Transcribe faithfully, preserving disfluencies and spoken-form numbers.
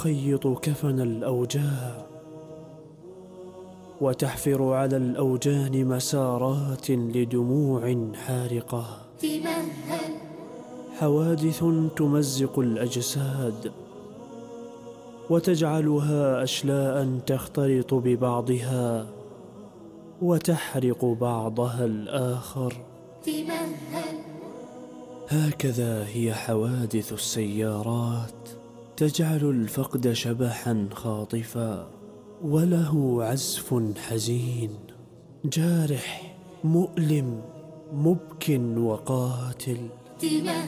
تخيط كفن الأوجاع وتحفر على الأوجان مسارات لدموع حارقة. تمهل. حوادث تمزق الأجساد وتجعلها أشلاء تختلط ببعضها وتحرق بعضها الآخر. تمهل. هكذا هي حوادث السيارات، تجعل الفقد شبحا خاطفا وله عزف حزين جارح مؤلم مبك وقاتل. تمهل.